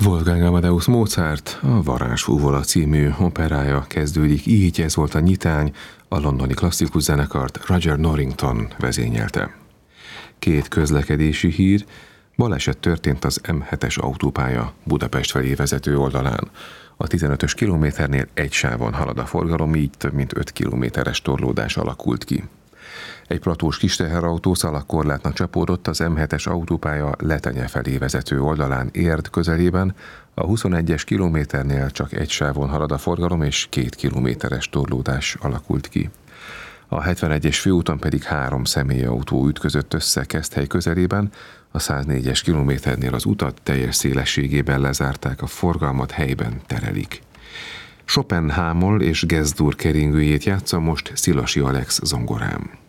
Wolfgang Amadeus Mozart, a Varázsfúvola című operája kezdődik így, ez volt a nyitány, a londoni klasszikus zenekart Roger Norrington vezényelte. Két közlekedési hír: baleset történt az M7-es autópálya Budapest felé vezető oldalán. A 15-ös kilométernél egy sávon halad a forgalom, így több mint 5 kilométeres torlódás alakult ki. Egy platós kisteherrautó szalagkorlátnak csapódott az M7-es autópálya Letenye felé vezető oldalán Érd közelében, a 21-es kilométernél csak egy sávon halad a forgalom, és 2 kilométeres torlódás alakult ki. A 71-es főúton pedig 3 személyautó ütközött össze Keszthely közelében, a 104-es kilométernél az utat teljes szélességében lezárták, a forgalmat helyben terelik. Chopin hámol és Gesdur keringőjét játsza most Szilasi Alex zongorán.